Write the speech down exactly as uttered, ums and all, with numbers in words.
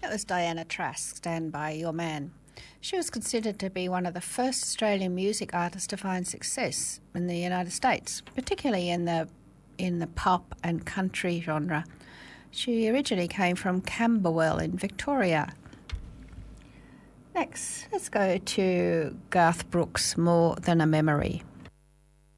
That was Diana Trask, Stand By Your Man. She was considered to be one of the first Australian music artists to find success in the United States, particularly in the in the pop and country genre. She originally came from Camberwell in Victoria. Next, let's go to Garth Brooks, More Than a Memory.